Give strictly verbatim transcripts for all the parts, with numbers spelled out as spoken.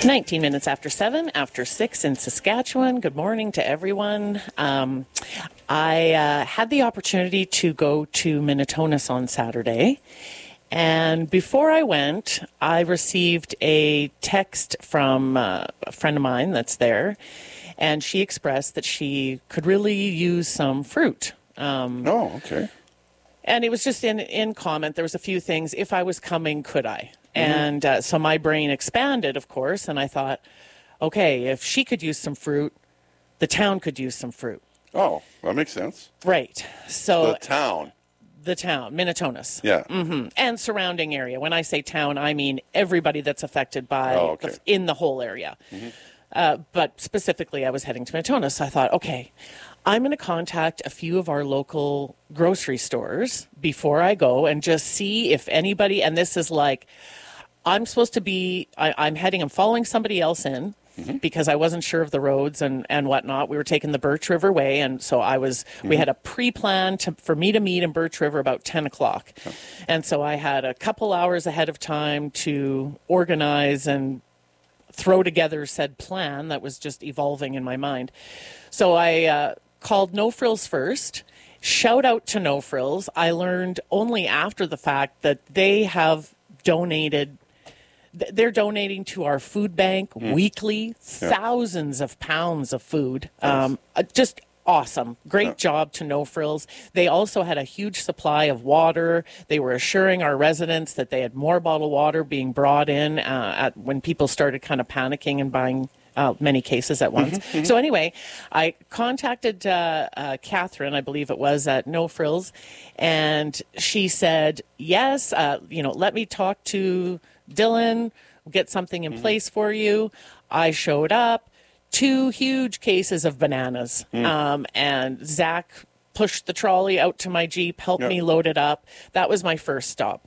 nineteen minutes after seven, after six in Saskatchewan. Good morning to everyone. Um, I uh, had the opportunity to go to Minitonas on Saturday. And before I went, I received a text from uh, a friend of mine that's there. And she expressed that she could really use some fruit. Um, oh, okay. And it was just in, in comment. There was a few things. If I was coming, could I? And uh, so my brain expanded, of course, and I thought, okay, if she could use some fruit, the town could use some fruit. Oh, that makes sense. Right. So the town. The town, Minitonas. Yeah. Mm-hmm. And surrounding area. When I say town, I mean everybody that's affected by oh, okay. the, in the whole area. Mm-hmm. Uh, but specifically, I was heading to Minitonas. So I thought, okay, I'm going to contact a few of our local grocery stores before I go and just see if anybody, and this is like, I'm supposed to be, I, I'm heading, I'm following somebody else in mm-hmm. because I wasn't sure of the roads and, and whatnot. We were taking the Birch River Way, and so I was, mm-hmm. we had a pre-plan to, for me to meet in Birch River about ten o'clock. Oh. And so I had a couple hours ahead of time to organize and throw together said plan that was just evolving in my mind. So I uh, called No Frills first. Shout out to No Frills. I learned only after the fact that they have donated, they're donating to our food bank mm. weekly, yeah. thousands of pounds of food. Nice. Um, uh, just awesome. Great yeah. job to No Frills. They also had a huge supply of water. They were assuring our residents that they had more bottled water being brought in uh, at, when people started kind of panicking and buying Uh, many cases at once. Mm-hmm, mm-hmm. So anyway, I contacted uh, uh, Catherine, I believe it was, at No Frills, and she said, yes, uh, you know, let me talk to Dylan, get something in mm-hmm. place for you. I showed up, two huge cases of bananas, mm. um, and Zach pushed the trolley out to my Jeep, helped yep. me load it up. That was my first stop.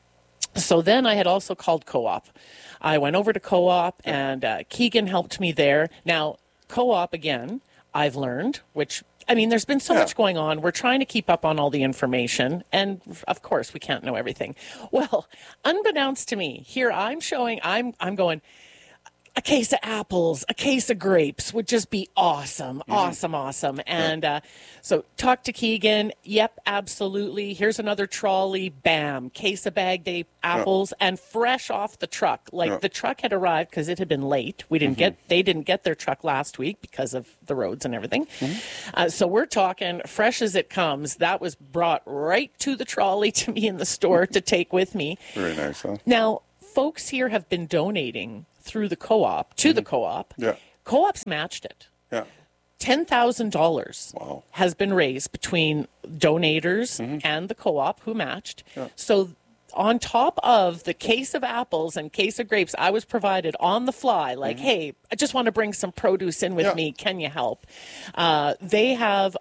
So then I had also called Co-op. I went over to Co-op, and uh, Keegan helped me there. Now, Co-op, again, I've learned, which, I mean, there's been so yeah. much going on. We're trying to keep up on all the information, and, of course, we can't know everything. Well, unbeknownst to me, here I'm showing, I'm I'm going, a case of apples, a case of grapes would just be awesome, mm-hmm. awesome, awesome. And uh, so talk to Keegan. Yep, absolutely. Here's another trolley. Bam. Case of bagged apples yeah. and fresh off the truck. Like yeah. the truck had arrived because it had been late. We didn't mm-hmm. get, they didn't get their truck last week because of the roads and everything. Mm-hmm. Uh, so we're talking fresh as it comes. That was brought right to the trolley to me in the store to take with me. Very nice, huh? Now, folks here have been donating through the Co-op, to mm-hmm. the Co-op. Yeah. Co-op's matched it. Yeah. ten thousand dollars wow. has been raised between donators mm-hmm. and the Co-op who matched. Yeah. So on top of the case of apples and case of grapes, I was provided on the fly, like, mm-hmm. hey, I just want to bring some produce in with yeah. me. Can you help? Uh, they have,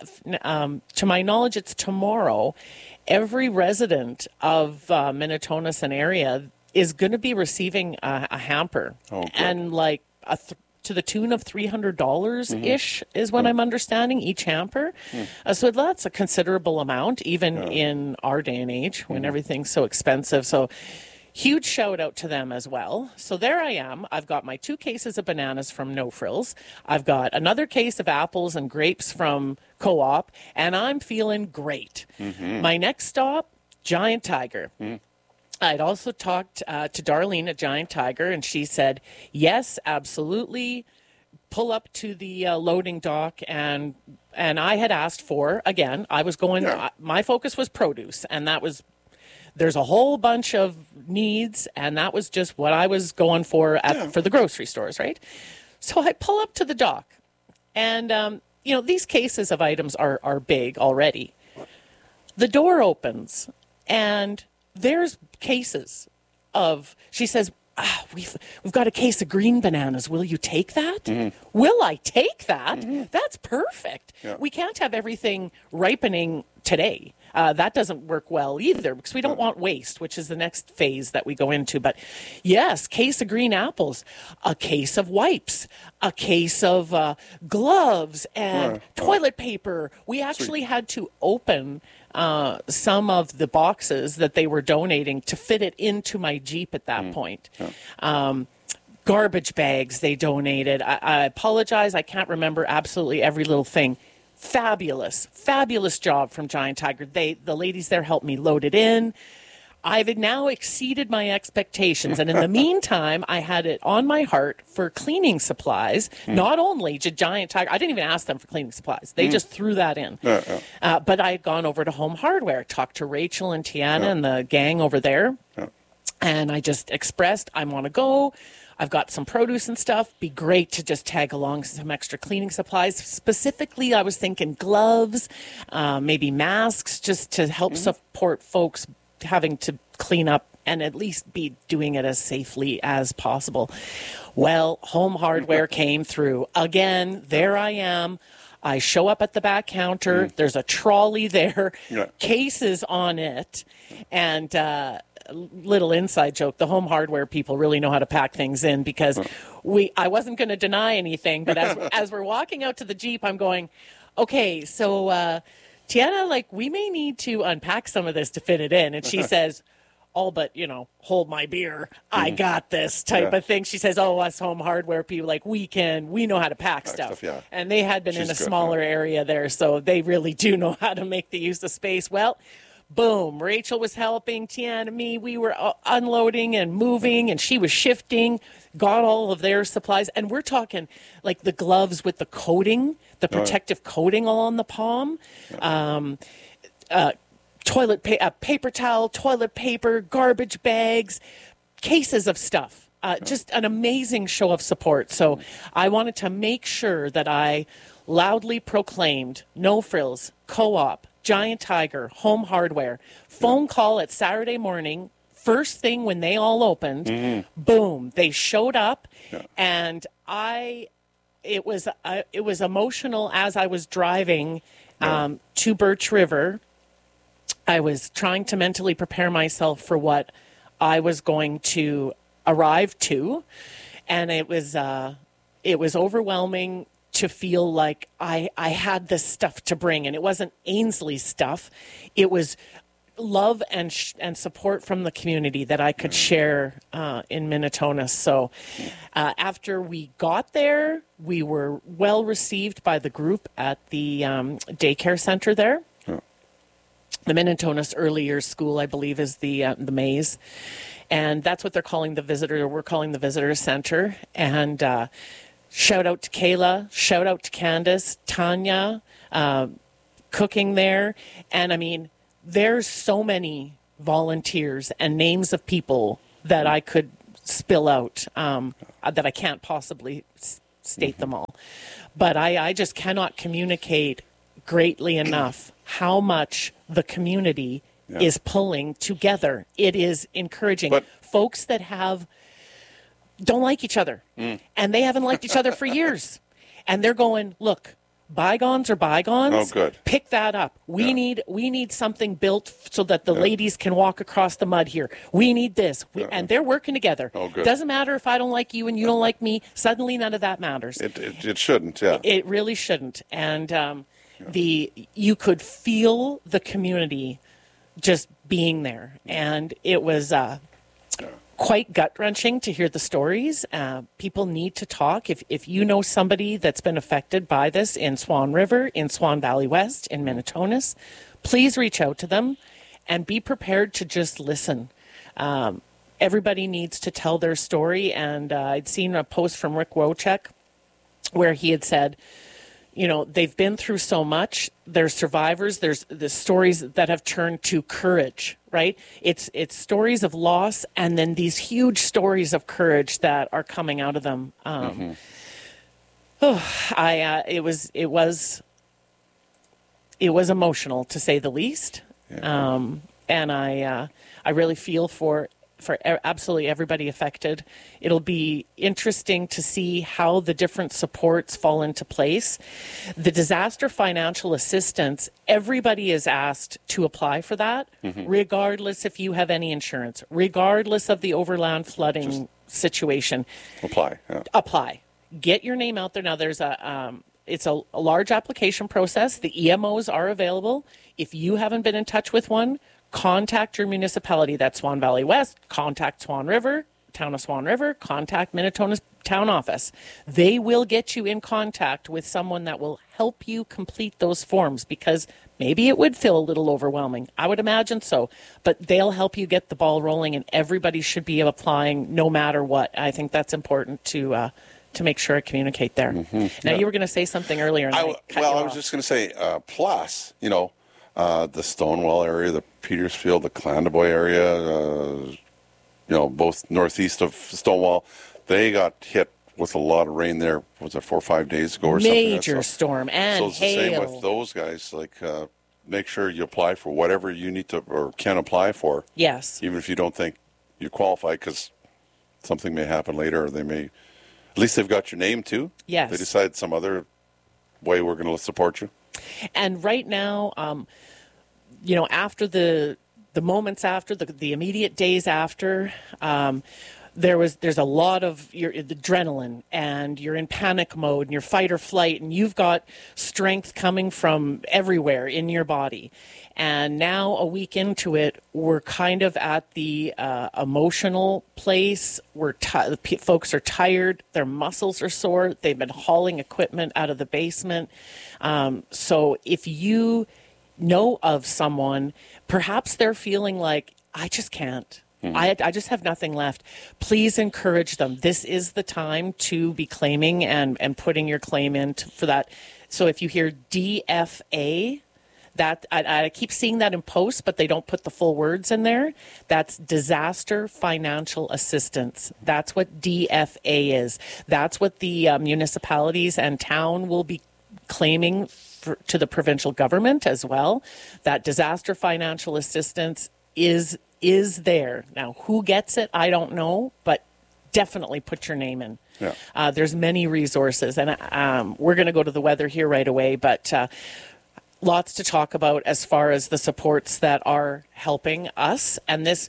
um, to my knowledge, it's tomorrow. Every resident of uh, Minitonas and area is going to be receiving a, a hamper, oh, and like a th- to the tune of three hundred dollars ish mm-hmm. is what mm-hmm. I'm understanding each hamper. Mm. Uh, so that's a considerable amount, even yeah. in our day and age when mm-hmm. everything's so expensive. So huge shout out to them as well. So there I am. I've got my two cases of bananas from No Frills. I've got another case of apples and grapes from Co-op, and I'm feeling great. Mm-hmm. My next stop, Giant Tiger. Mm. I'd also talked uh, to Darlene at Giant Tiger, and she said, yes, absolutely, pull up to the uh, loading dock. And and I had asked for, again, I was going, yeah. uh, my focus was produce, and that was, there's a whole bunch of needs, and that was just what I was going for at, yeah. for the grocery stores, right? So I pull up to the dock, and, um, you know, these cases of items are, are big already. The door opens, and there's cases of, she says, ah, we've, we've got a case of green bananas. Will you take that? Mm-hmm. Will I take that? Mm-hmm. That's perfect. Yeah. We can't have everything ripening today. Uh, that doesn't work well either because we don't want waste, which is the next phase that we go into. But yes, case of green apples, a case of wipes, a case of uh, gloves and right. toilet paper. We actually Sweet. had to open uh, some of the boxes that they were donating to fit it into my Jeep at that mm. point. Yeah. Um, garbage bags they donated. I, I apologize. I can't remember absolutely every little thing. Fabulous, fabulous job from Giant Tiger. They, the ladies there helped me load it in. I've now exceeded my expectations. And in the meantime, I had it on my heart for cleaning supplies. Mm. Not only did Giant Tiger, I didn't even ask them for cleaning supplies. They mm. just threw that in. Yeah, yeah. Uh, but I had gone over to Home Hardware, talked to Rachel and Tiana yeah. and the gang over there. Yeah. And I just expressed, I want to go. I've got some produce and stuff. Be great to just tag along some extra cleaning supplies. Specifically, I was thinking gloves, uh, maybe masks, just to help mm. support folks having to clean up and at least be doing it as safely as possible. Well, Home Hardware came through. Again, there I am. I show up at the back counter. Mm. There's a trolley there, yeah. cases on it, and uh, little inside joke, the Home Hardware people really know how to pack things in, because we I wasn't going to deny anything, but as, as we're walking out to the Jeep, I'm going, okay, so... Uh, Tiana, like, we may need to unpack some of this to fit it in. And she says, all but, you know, hold my beer. I got this type yeah. of thing. She says, oh, us Home Hardware people, like, we can, we know how to pack, pack stuff. stuff yeah. And they had been She's in a good, smaller yeah. area there, so they really do know how to make the use of space. Well, boom, Rachel was helping Tiana, me. We were unloading and moving, and she was shifting, got all of their supplies. And we're talking, like, the gloves with the coating, the protective oh, yeah. coating all on the palm, yeah. um, uh, toilet pa- uh, paper towel, toilet paper, garbage bags, cases of stuff. Uh, yeah. Just an amazing show of support. So I wanted to make sure that I loudly proclaimed No Frills, Co-op, Giant Tiger, Home Hardware, phone yeah. call at Saturday morning, first thing when they all opened, mm-hmm. boom, they showed up, yeah. and I... It was uh, it was emotional as I was driving um, yeah. to Birch River. I was trying to mentally prepare myself for what I was going to arrive to, and it was uh, it was overwhelming to feel like I I had this stuff to bring, and it wasn't Ainsley stuff. It was love and sh- and support from the community that I could share uh, in Minnetonka. So uh, after we got there, we were well received by the group at the um, daycare center there. Yeah. The Minnetonka's Early Years School, I believe, is the uh, the maze. And that's what they're calling the visitor, we're calling the visitor center. And uh, shout out to Kayla, shout out to Candace, Tanya, uh, cooking there. And I mean, there's so many volunteers and names of people that I could spill out um, that I can't possibly s- state mm-hmm. them all. But I, I just cannot communicate greatly enough how much the community yeah. is pulling together. It is encouraging. But folks that have don't like each other, mm. and they haven't liked each other for years. And they're going, look, bygones are bygones. Oh, good. Pick that up. We yeah. need we need something built so that the yeah. ladies can walk across the mud here. We need this. We, yeah. And they're working together. Oh, good. Doesn't matter if I don't like you and you don't like me. Suddenly, none of that matters. It it, it shouldn't, yeah. It, it really shouldn't. And um, yeah. the you could feel the community just being there. And it was... Uh, yeah. quite gut-wrenching to hear the stories. Uh, people need to talk. If if you know somebody that's been affected by this in Swan River, in Swan Valley West, in Minnetonka, please reach out to them and be prepared to just listen. Um, everybody needs to tell their story. And uh, I'd seen a post from Rick Wojcik where he had said, you know, they've been through so much. There's survivors. There's the stories that have turned to courage, right? It's it's stories of loss, and then these huge stories of courage that are coming out of them. Um, mm-hmm. Oh, I uh, it was it was it was emotional, to say the least, yeah. um, and I uh, I really feel for. for absolutely everybody affected. It'll be interesting to see how the different supports fall into place. The disaster financial assistance, everybody is asked to apply for that, mm-hmm. regardless if you have any insurance, regardless of the overland flooding Just situation. Apply. Yeah. Apply. Get your name out there. Now, there's a... Um, It's a, a large application process. The E M Os are available. If you haven't been in touch with one, contact your municipality. That's Swan Valley West. Contact Swan River. Town of Swan River, contact Minnetonka's town office. They will get you in contact with someone that will help you complete those forms, because maybe it would feel a little overwhelming. I would imagine so. But they'll help you get the ball rolling, and everybody should be applying no matter what. I think that's important to uh, to make sure I communicate there. Mm-hmm. Now, yeah. you were going to say something earlier. And I, I, cut well, you I was off. just going to say, uh, plus, you know, uh, the Stonewall area, the Petersfield, the Clandeboye area, uh, you know, both northeast of Stonewall, they got hit with a lot of rain there. Was it four or five days ago or something? Major so, storm and so it's hail. the same with those guys. Like, uh, make sure you apply for whatever you need to or can apply for. Yes. Even if you don't think you qualify, because something may happen later, or they may. At least they've got your name too. Yes. They decide some other way we're going to support you. And right now, um, you know, after the the moments after the the immediate days after, um, there was there's a lot of your the adrenaline, and you're in panic mode, and you're fight or flight, and you've got strength coming from everywhere in your body. And now, a week into it, we're kind of at the uh, emotional place. We're ti- the p- folks are tired. Their muscles are sore. They've been hauling equipment out of the basement. Um, so if you know of someone, perhaps they're feeling like, I just can't. Mm-hmm. I, I just have nothing left. Please encourage them. This is the time to be claiming and, and putting your claim in to, for that. So if you hear D F A, that I, I keep seeing that in posts, but they don't put the full words in there. That's Disaster Financial Assistance. That's what D F A is. That's what the uh, municipalities and town will be claiming for, to the provincial government as well. That Disaster Financial Assistance is is there. Now, who gets it, I don't know, but definitely put your name in. Yeah. Uh, there's many resources, and um, we're going to go to the weather here right away, but uh, lots to talk about as far as the supports that are helping us. And this,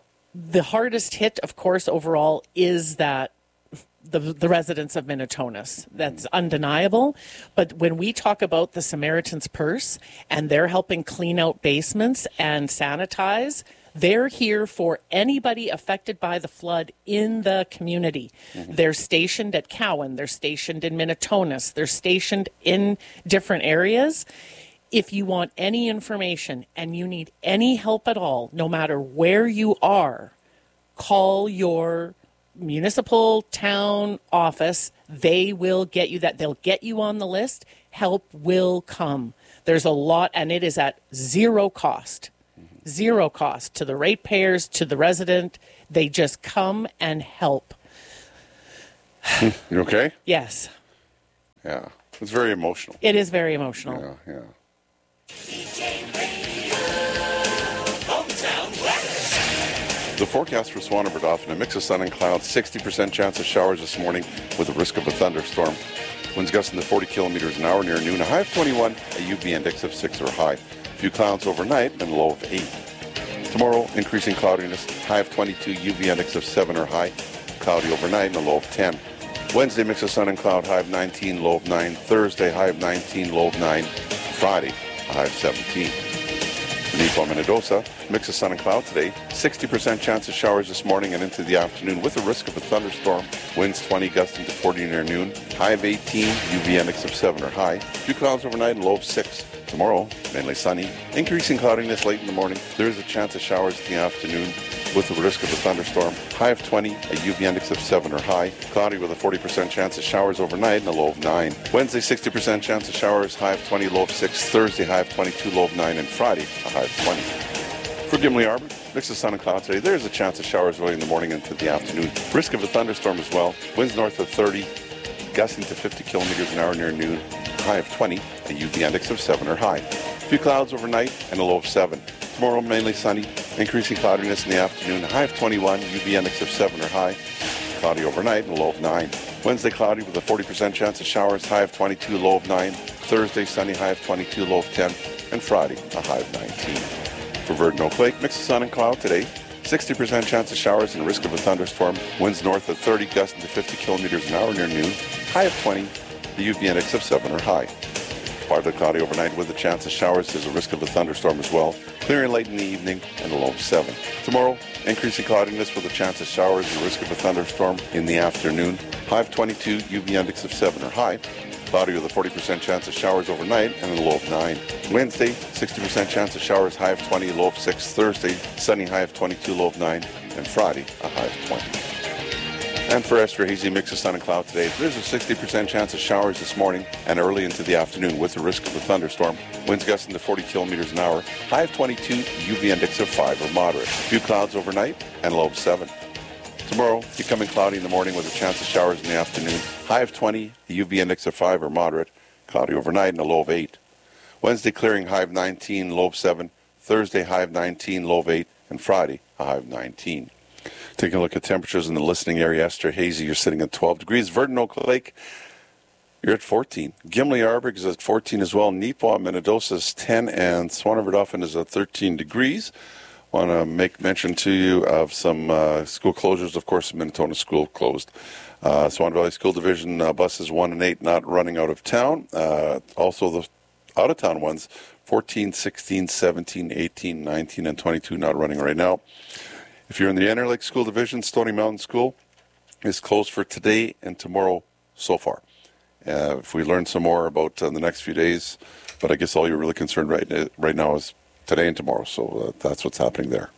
the hardest hit, of course, overall is that the the residents of Minnetonka. That's undeniable. But when we talk about the Samaritan's Purse and they're helping clean out basements and sanitize, they're here for anybody affected by the flood in the community. Mm-hmm. They're stationed at Cowan. They're stationed in Minnetonka. They're stationed in different areas. If you want any information and you need any help at all, no matter where you are, call your municipal town office. They will get you that. They'll get you on the list. Help will come. There's a lot, and it is at zero cost. Zero cost to the ratepayers, to the resident. They just come and help. You okay? Yes. Yeah. It's very emotional. It is very emotional. Yeah, yeah. The forecast for Swan River Dauphin, a mix of sun and clouds, sixty percent chance of showers this morning with a risk of a thunderstorm. Winds gusting to forty kilometers an hour near noon, a high of twenty-one, a U V index of six or high. A few clouds overnight and a low of eight. Tomorrow, increasing cloudiness, high of twenty-two, U V index of seven or high. Cloudy overnight and a low of ten. Wednesday, mix of sun and cloud, high of nineteen, low of nine. Thursday, high of nineteen, low of nine. Friday, a high of seventeen. Nipah, Minnedosa, mix of sun and cloud today. sixty percent chance of showers this morning and into the afternoon with a risk of a thunderstorm. Winds twenty, gusting to forty near noon. High of eighteen, U V index of seven or high. A few clouds overnight and low of six. Tomorrow, mainly sunny. Increasing cloudiness late in the morning. There is a chance of showers in the afternoon with the risk of a thunderstorm. High of twenty, a U V index of seven or high. Cloudy with a forty percent chance of showers overnight and a low of nine. Wednesday, sixty percent chance of showers, high of twenty, low of six. Thursday, high of twenty-two, low of nine. And Friday, a high of twenty. For Gimli Arbor, mix of sun and cloud today. There is a chance of showers early in the morning into the afternoon. Risk of a thunderstorm as well. Winds north of thirty, gusting to fifty kilometers an hour near noon. High of twenty, a U V index of seven or high. A few clouds overnight and a low of seven. Tomorrow, mainly sunny. Increasing cloudiness in the afternoon. A high of twenty-one, U V index of seven or high. Cloudy overnight and a low of nine. Wednesday, cloudy with a forty percent chance of showers. High of twenty-two, low of nine. Thursday, sunny. High of twenty-two, low of ten. And Friday, a high of nineteen. For Verdun Oak Lake, mix of sun and cloud today. sixty percent chance of showers and risk of a thunderstorm. Winds north of thirty, gusting to fifty kilometers an hour near noon. High of twenty. The U V index of seven or high. Partly cloudy overnight with a chance of showers. There's a risk of a thunderstorm as well. Clearing late in the evening and a low of seven. Tomorrow, increasing cloudiness with a chance of showers and a risk of a thunderstorm in the afternoon. High of twenty-two, U V index of seven or high. Cloudy with a forty percent chance of showers overnight and a low of nine. Wednesday, sixty percent chance of showers, high of twenty, low of six. Thursday, sunny, high of twenty-two, low of nine. And Friday, a high of twenty. And for extra hazy mix of sun and cloud today, there's a sixty percent chance of showers this morning and early into the afternoon with the risk of a thunderstorm. Winds gusting to forty kilometers an hour. High of twenty-two, U V index of five or moderate. A few clouds overnight and a low of seven. Tomorrow, becoming cloudy in the morning with a chance of showers in the afternoon. High of twenty, the U V index of five or moderate. Cloudy overnight and a low of eight. Wednesday, clearing, high of nineteen, low of seven. Thursday, high of nineteen, low of eight. And Friday, a high of nineteen. Taking a look at temperatures in the listening area. Esther Hazy, you're sitting at twelve degrees. Verdon Oak Lake, you're at fourteen. Gimli Arbor is at fourteen as well. Neepawa, Minnedosa is ten, and Swanaverdorfen is at thirteen degrees. Want to make mention to you of some uh, school closures. Of course, Minnesota School closed. Uh, Swan Valley School Division uh, buses one and eight not running out of town. Uh, also, the out-of-town ones, fourteen, sixteen, seventeen, eighteen, nineteen, and twenty-two not running right now. If you're in the Interlake School Division, Stony Mountain School is closed for today and tomorrow so far. Uh, if we learn some more about uh, the next few days, but I guess all you're really concerned right, right now is today and tomorrow, so uh, that's what's happening there.